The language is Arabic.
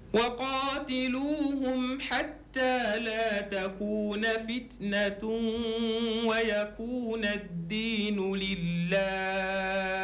وقاتلوهم حتى لا تكون فتنة ويكون الدين لله